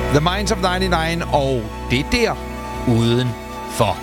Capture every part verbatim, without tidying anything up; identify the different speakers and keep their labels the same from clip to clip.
Speaker 1: The Minds of nioghalvfems, og det er der udenfor.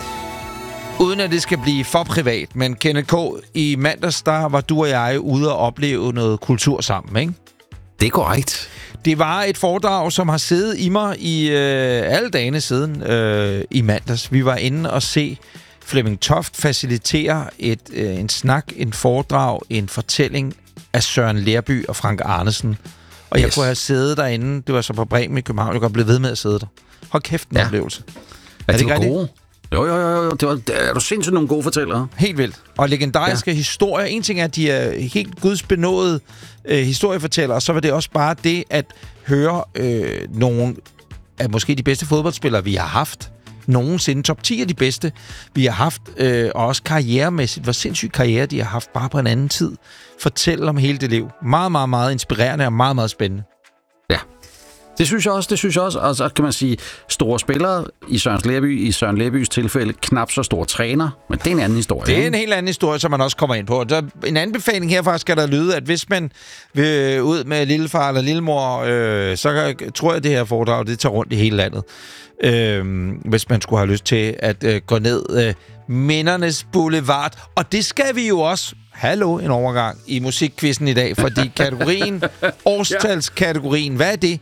Speaker 1: Uden at det skal blive for privat, men Kenneth K., i mandags, der var du og jeg ude og opleve noget kultur sammen, ikke?
Speaker 2: Det er korrekt.
Speaker 1: Det var et foredrag, som har siddet i mig i øh, alle dagene siden øh, i mandags. Vi var inde og se Flemming Toft facilitere et, øh, en snak, en foredrag, en fortælling af Søren Lerby og Frank Arnesen. Og yes. Jeg kunne have siddet derinde, det var så på Bremen i København, jeg kunne blive ved med at sidde der. Hold kæft, en ja. oplevelse.
Speaker 2: Er, er det ikke gode? Jo, jo, jo, jo. Det var, er du sindssygt nogle gode fortællere?
Speaker 1: Helt vildt. Og legendariske ja. historier. En ting er, at de er helt gudsbenåede øh, historiefortællere, og så var det også bare det at høre øh, nogle af måske de bedste fodboldspillere, vi har haft. Nogensinde top ti af de bedste, vi har haft, øh, og også karrieremæssigt. Hvor sindssygt karriere de har haft, bare på en anden tid. Fortæl om hele det liv. Meget, meget, meget inspirerende og meget, meget spændende.
Speaker 2: Ja. Det synes jeg også, det synes jeg også. Og så kan man sige, store spillere i Søren Lerby, i Søren Lerbys tilfælde, knap så store træner, men det er en anden historie.
Speaker 1: Det er en helt anden historie, som man også kommer ind på. Der, en anbefaling herfra skal der lyde, at hvis man vil ud med lillefar eller lillemor, øh, så kan, tror jeg, at det her foredrag, det tager rundt i hele landet. Øh, hvis man skulle have lyst til at øh, gå ned øh, Mindernes Boulevard. Og det skal vi jo også. Hallo, en overgang i musikquizzen i dag, fordi kategorien, årstalskategorien, hvad er det?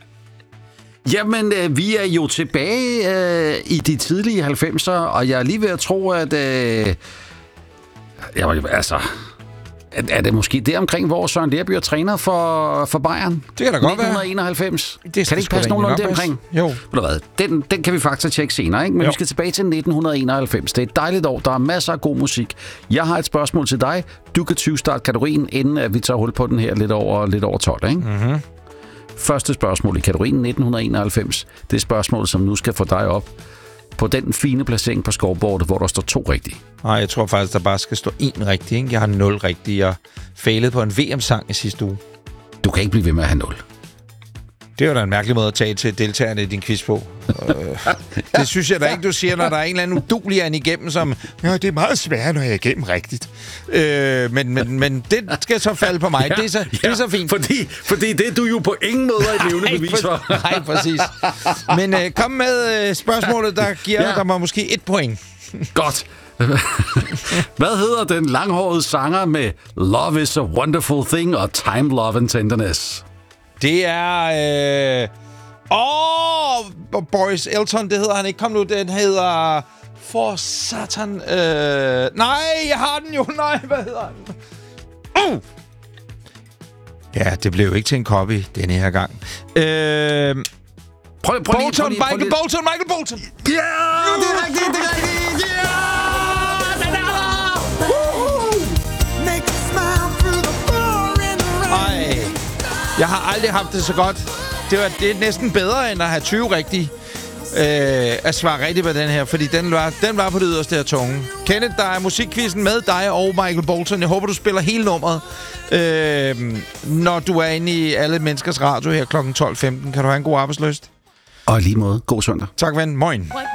Speaker 2: Jamen, øh, vi er jo tilbage øh, i de tidlige halvfemser, og jeg er lige ved at tro, at... Øh, jeg, altså... Er det måske der omkring, hvor Søren Lerby er træner for, for Bayern?
Speaker 1: Det kan da godt
Speaker 2: nitten enoghalvfems.
Speaker 1: Det
Speaker 2: kan det ikke passe nogenlunde deromkring?
Speaker 1: Jo.
Speaker 2: Hvad? Den, den kan vi faktisk tjekke senere, ikke? Men jo. Vi skal tilbage til nitten enoghalvfems. Det er et dejligt år. Der er masser af god musik. Jeg har et spørgsmål til dig. Du kan tyve-starte kategorien, inden at vi tager hul på den her lidt over, lidt over tolv, ikke?
Speaker 1: Mm-hmm.
Speaker 2: Første spørgsmål i kategorien nitten enoghalvfems. Det er spørgsmålet, som nu skal få dig op på den fine placering på scoreboardet, hvor der står to rigtige.
Speaker 1: Nej, jeg tror faktisk, der bare skal stå én rigtig, ikke? Jeg har nul rigtige. Jeg failede på en V M-sang i sidste uge.
Speaker 2: Du kan ikke blive ved med at have nul.
Speaker 1: Det er jo da en mærkelig måde at tage til deltagerne i din quiz på. Det synes jeg da ikke, du siger, når der er en eller anden udulig an igennem, som... Ja, det er meget sværere, når jeg er igennem rigtigt. Øh, men, men, men det skal så falde på mig. Ja, det, er så, ja, det er så fint.
Speaker 2: Fordi, fordi det er du jo på ingen måde et levende bevis for.
Speaker 1: Nej, præcis. Men øh, kom med øh, spørgsmålet, der giver ja. der mig måske et point.
Speaker 2: Godt. Hvad hedder den langhårede sanger med Love is a Wonderful Thing og Time, Love and Tenderness?
Speaker 1: Det er... Øh... Åh! Oh, Boris Elton, det hedder han ikke. Kom nu, den hedder... For satan... Øh... Nej, jeg har den jo. Nej, hvad hedder den? Uh! Ja, det blev jo ikke til en copy denne her gang. Øh...
Speaker 2: Prøv, prøv
Speaker 1: Bolton,
Speaker 2: lige, prøv lige,
Speaker 1: Michael
Speaker 2: prøv
Speaker 1: Bolton, Michael Bolton!
Speaker 2: Ja! Yeah, det er rigtigt, det er rigtigt! Ja!
Speaker 1: Ej, jeg har aldrig haft det så godt. Det, var, det er næsten bedre, end at have tyve rigtige øh, at svare rigtigt på den her, fordi den var, den var på det yderste af tungen. Kenneth, der er musikquizzen med dig og Michael Bolton. Jeg håber, du spiller hele nummeret, øh, når du er inde i Alle Menneskers Radio her klokken tolv femten. Kan du have en god arbejdsløst?
Speaker 2: Og lige måde. God søndag.
Speaker 1: Tak, ven. Moin.